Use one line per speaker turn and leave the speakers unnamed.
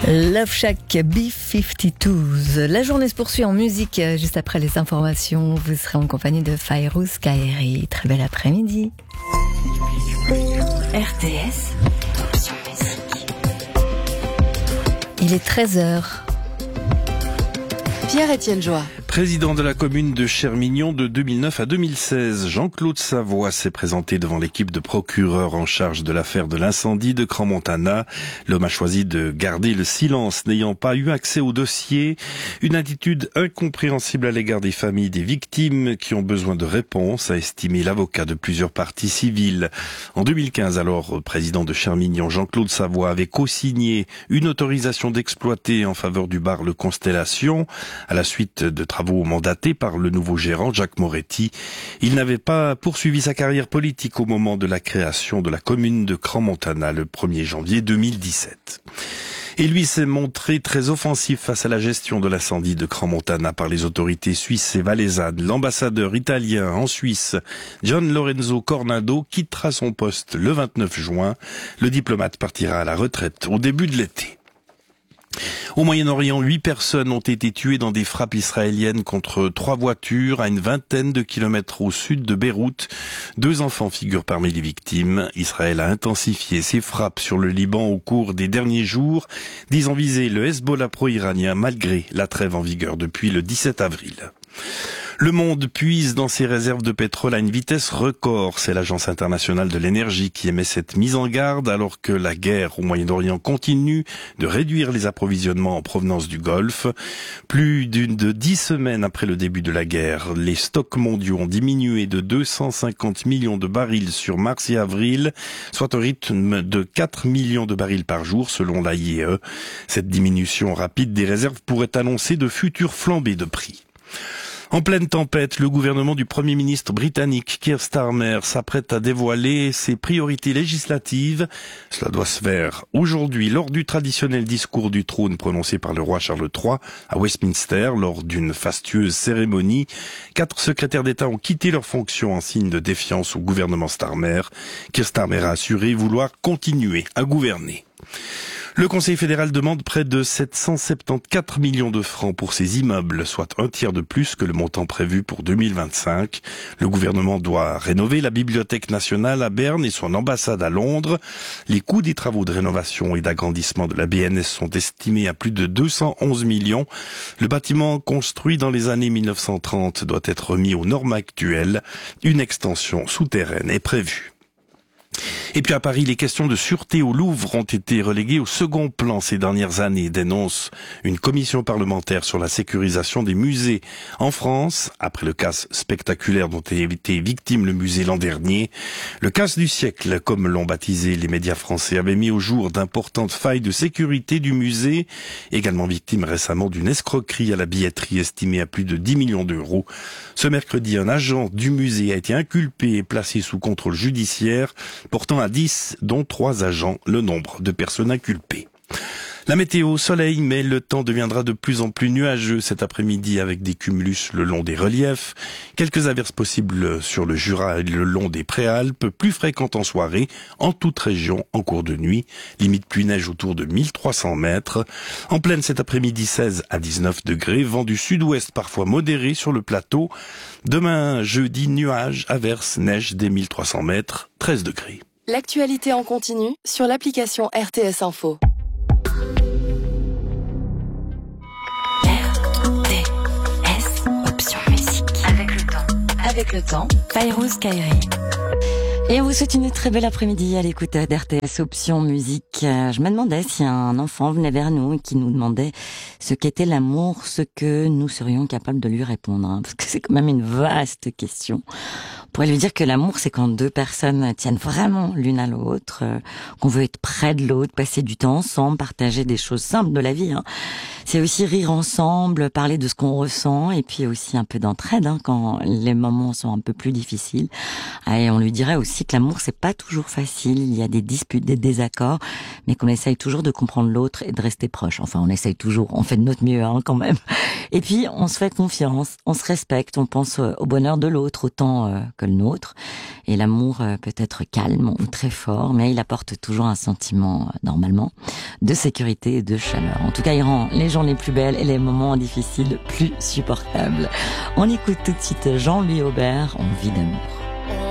Love Shack B-52s. La journée se poursuit en musique. Juste après les informations, vous serez en compagnie de Fairouz Kairi. Très bel après-midi. RTS. Option musique. Il est 13h.
Pierre-Étienne Joie.
Président de la commune de Chermignon de 2009 à 2016, Jean-Claude Savoie s'est présenté devant l'équipe de procureurs en charge de l'affaire de l'incendie de Crans-Montana. L'homme a choisi de garder le silence, n'ayant pas eu accès au dossier. Une attitude incompréhensible à l'égard des familles des victimes qui ont besoin de réponses, a estimé l'avocat de plusieurs parties civiles. En 2015, alors président de Chermignon, Jean-Claude Savoie avait co-signé une autorisation d'exploiter en faveur du bar Le Constellation à la suite de travaux mandaté par le nouveau gérant Jacques Moretti. Il n'avait pas poursuivi sa carrière politique au moment de la création de la commune de Crans-Montana le 1er janvier 2017. Et lui s'est montré très offensif face à la gestion de l'incendie de Crans-Montana par les autorités suisses et valaisannes. L'ambassadeur italien en Suisse, Gian Lorenzo Cornado, quittera son poste le 29 juin. Le diplomate partira à la retraite au début de l'été. Au Moyen-Orient, 8 personnes ont été tuées dans des frappes israéliennes contre 3 voitures à une vingtaine de kilomètres au sud de Beyrouth. 2 enfants figurent parmi les victimes. Israël a intensifié ses frappes sur le Liban au cours des derniers jours, disant viser le Hezbollah pro-iranien malgré la trêve en vigueur depuis le 17 avril. Le monde puise dans ses réserves de pétrole à une vitesse record. C'est l'Agence internationale de l'énergie qui émet cette mise en garde alors que la guerre au Moyen-Orient continue de réduire les approvisionnements en provenance du Golfe. Plus de 10 semaines après le début de la guerre, les stocks mondiaux ont diminué de 250 millions de barils sur mars et avril, soit un rythme de 4 millions de barils par jour selon l'AIEE. Cette diminution rapide des réserves pourrait annoncer de futures flambées de prix. En pleine tempête, le gouvernement du Premier ministre britannique Keir Starmer s'apprête à dévoiler ses priorités législatives. Cela doit se faire aujourd'hui lors du traditionnel discours du trône prononcé par le roi Charles III à Westminster lors d'une fastueuse cérémonie. 4 secrétaires d'État ont quitté leurs fonctions en signe de défiance au gouvernement Starmer. Keir Starmer a assuré vouloir continuer à gouverner. Le Conseil fédéral demande près de 774 millions de francs pour ses immeubles, soit un tiers de plus que le montant prévu pour 2025. Le gouvernement doit rénover la Bibliothèque nationale à Berne et son ambassade à Londres. Les coûts des travaux de rénovation et d'agrandissement de la BNS sont estimés à plus de 211 millions. Le bâtiment construit dans les années 1930 doit être remis aux normes actuelles. Une extension souterraine est prévue. Et puis à Paris, les questions de sûreté au Louvre ont été reléguées au second plan ces dernières années, dénonce une commission parlementaire sur la sécurisation des musées en France, après le casse spectaculaire dont a été victime le musée l'an dernier. Le casse du siècle, comme l'ont baptisé les médias français, avait mis au jour d'importantes failles de sécurité du musée, également victime récemment d'une escroquerie à la billetterie estimée à plus de 10 millions d'euros. Ce mercredi, un agent du musée a été inculpé et placé sous contrôle judiciaire, portant à 10, dont 3 agents, le nombre de personnes inculpées. La météo, soleil, mais le temps deviendra de plus en plus nuageux cet après-midi avec des cumulus le long des reliefs. Quelques averses possibles sur le Jura et le long des Préalpes, plus fréquentes en soirée, en toute région en cours de nuit. Limite pluie-neige autour de 1300 mètres. En pleine cet après-midi, 16 à 19 degrés. Vent du sud-ouest parfois modéré sur le plateau. Demain, jeudi, nuages, averses, neige des 1300 mètres, 13 degrés.
L'actualité en continu sur l'application RTS Info.
RTS, option musique. Avec le temps, Fairouz Kairi.
Et on vous souhaite une très belle après-midi à l'écoute d'RTS Option Musique. Je me demandais si un enfant venait vers nous et qui nous demandait ce qu'était l'amour, ce que nous serions capables de lui répondre. Parce que c'est quand même une vaste question. On pourrait lui dire que l'amour, c'est quand 2 personnes tiennent vraiment l'une à l'autre, qu'on veut être près de l'autre, passer du temps ensemble, partager des choses simples de la vie. C'est aussi rire ensemble, parler de ce qu'on ressent, et puis aussi un peu d'entraide quand les moments sont un peu plus difficiles. Et on lui dirait aussi que l'amour, c'est pas toujours facile. Il y a des disputes, des désaccords, mais qu'on essaye toujours de comprendre l'autre et de rester proche. Enfin, on essaye toujours, on fait de notre mieux quand même. Et puis, on se fait confiance, on se respecte, on pense au bonheur de l'autre autant que le nôtre. Et l'amour peut être calme ou très fort, mais il apporte toujours un sentiment, normalement, de sécurité et de chaleur. En tout cas, il rend les journées plus belles et les moments difficiles plus supportables. On écoute tout de suite Jean-Louis Aubert, On vit d'amour.